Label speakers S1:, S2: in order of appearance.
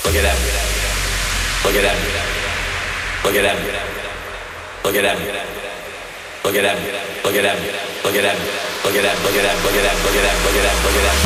S1: Look at them. Look at them. Look at them. Look at them. Look at them. Look at them. Look at them. Look at them. Look at them. Look at them. Look at them. Look at them. Look at them.